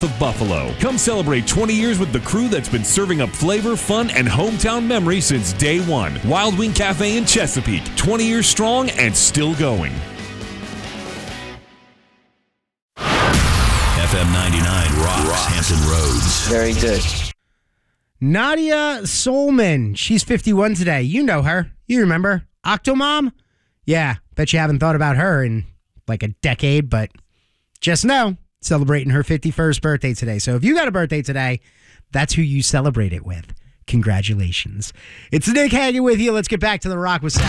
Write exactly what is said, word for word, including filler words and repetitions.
of Buffalo. Come celebrate twenty years with the crew that's been serving up flavor, fun, and hometown memory since day one. Wild Wing Cafe in Chesapeake, twenty years strong and still going. F M ninety-nine rocks, rocks Hampton Roads. Very good. Nadia Solman. She's fifty-one today. You know her. You remember. Octomom? Yeah, bet you haven't thought about her in like a decade, but just know, celebrating her fifty-first birthday today. So if you got a birthday today, that's who you celebrate it with. Congratulations. It's Nick Hagan with you. Let's get back to the Rock with Sal.